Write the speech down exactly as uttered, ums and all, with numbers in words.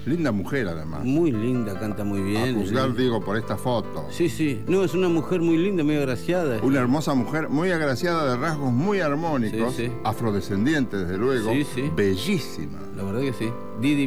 Linda mujer, además. Muy linda, canta muy bien. A juzgar, linda. digo, por esta foto. Sí, sí. No, es una mujer muy linda, muy agraciada. Una hermosa mujer, muy agraciada, de rasgos muy armónicos, Sí, sí. afrodescendiente, desde luego. Sí, sí. Bellísima. La verdad que sí. Didi